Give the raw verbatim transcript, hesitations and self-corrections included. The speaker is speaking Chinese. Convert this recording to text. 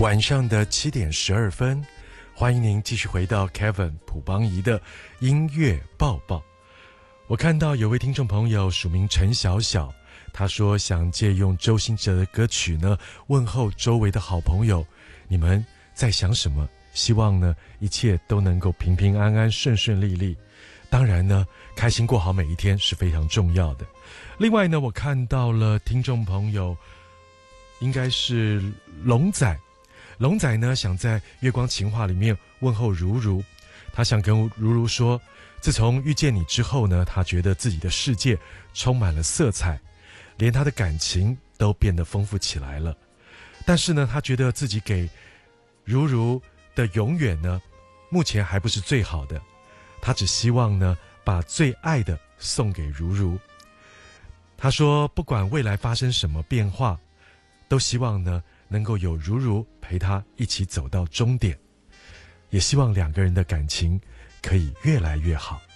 晚上的七点十二分，欢迎您继续回到 Kevin 朴邦仪的音乐报报。我看到有位听众朋友署名陈小小，他说想借用周兴哲的歌曲呢，问候周围的好朋友，你们在想什么？希望呢一切都能够平平安安、顺顺利利。当然呢，开心过好每一天是非常重要的。另外呢，我看到了听众朋友，应该是龙仔。龙仔呢想在月光情话里面问候如如，他想跟如如说，自从遇见你之后呢，他觉得自己的世界充满了色彩，连他的感情都变得丰富起来了。但是呢，他觉得自己给如如的永远呢，目前还不是最好的，他只希望呢把最爱的送给如如。他说不管未来发生什么变化，都希望呢能够有如如陪他一起走到终点，也希望两个人的感情可以越来越好。